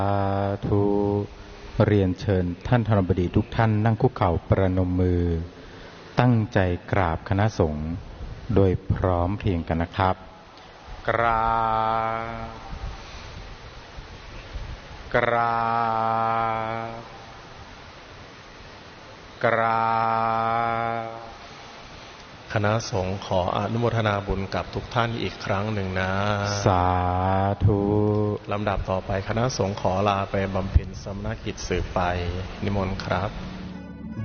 ธุเรียนเชิญท่านธนบดีทุกท่านนั่งคุกเข่าประนมมือตั้งใจกราบคณะสงฆ์โดยพร้อมเพรียงกันนะครับกราบกราบกราบคณะสงฆ์ขออนุโมทนาบุญกับทุกท่านอีกครั้งหนึ่งนะสาธุลำดับต่อไปคณะสงฆ์ขอลาไปบำเพ็ญสมณกิจสืบไปนิมนต์ครับ